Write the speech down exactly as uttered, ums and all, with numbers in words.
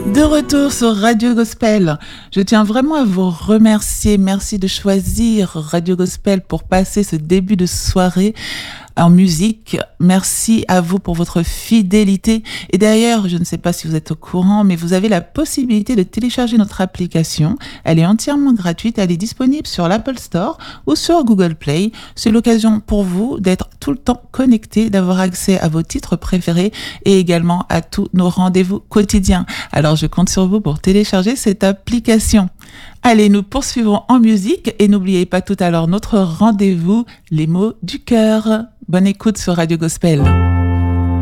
De retour sur Radio Gospel, je tiens vraiment à vous remercier. Merci de choisir Radio Gospel pour passer ce début de soirée en musique. Merci à vous pour votre fidélité. Et d'ailleurs, je ne sais pas si vous êtes au courant, mais vous avez la possibilité de télécharger notre application. Elle est entièrement gratuite. Elle est disponible sur l'Apple Store ou sur Google Play. C'est l'occasion pour vous d'être tout le temps connecté, d'avoir accès à vos titres préférés et également à tous nos rendez-vous quotidiens. Alors, je compte sur vous pour télécharger cette application. Allez, nous poursuivons en musique et n'oubliez pas tout à l'heure notre rendez-vous, les mots du cœur. Bonne écoute sur Radio Gospel.